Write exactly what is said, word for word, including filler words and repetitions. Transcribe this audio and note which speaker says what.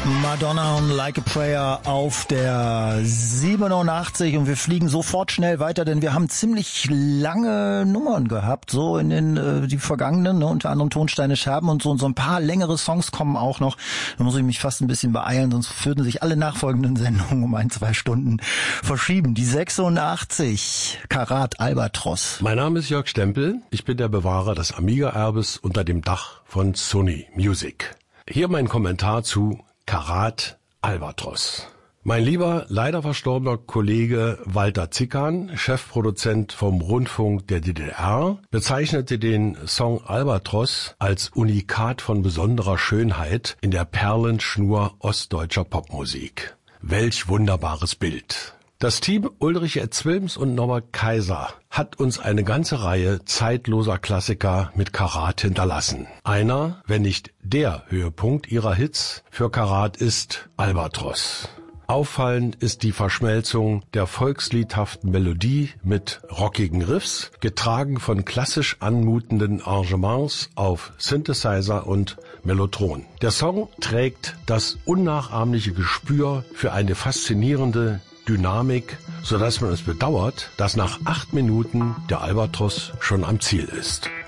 Speaker 1: Madonna und Like a Prayer auf der siebenundachtzig und wir fliegen sofort schnell weiter, denn wir haben ziemlich lange Nummern gehabt, so in den äh, die vergangenen, ne, unter anderem Tonsteine Scherben und so, und so ein paar längere Songs kommen auch noch. Da muss ich mich fast ein bisschen beeilen, sonst würden sich alle nachfolgenden Sendungen um ein, zwei Stunden verschieben. Die sechsundachtzig, Karat Albatros.
Speaker 2: Mein Name ist Jörg Stempel, ich bin der Bewahrer des Amiga-Erbes unter dem Dach von Sony Music. Hier mein Kommentar zu Karat Albatros. Mein lieber, leider verstorbener Kollege Walter Zickan, Chefproduzent vom Rundfunk der D D R, bezeichnete den Song Albatros als Unikat von besonderer Schönheit in der Perlenschnur ostdeutscher Popmusik. Welch wunderbares Bild. Das Team Ulrich Etzwilms und Norbert Kaiser hat uns eine ganze Reihe zeitloser Klassiker mit Karat hinterlassen. Einer, wenn nicht der Höhepunkt ihrer Hits für Karat ist Albatros. Auffallend ist die Verschmelzung der volksliedhaften Melodie mit rockigen Riffs, getragen von klassisch anmutenden Arrangements auf Synthesizer und Mellotron. Der Song trägt das unnachahmliche Gespür für eine faszinierende Dynamik, so dass man es bedauert, dass nach acht Minuten der Albatros schon am Ziel ist.